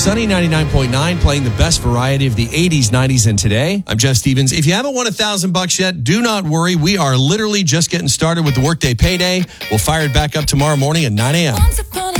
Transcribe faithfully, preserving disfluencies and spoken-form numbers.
Sunny ninety-nine point nine, playing the best variety of the eighties, nineties, and today. I'm Jeff Stevens. If you haven't won a thousand bucks yet, do not worry. We are literally just getting started with the Workday Payday. We'll fire it back up tomorrow morning at nine a.m.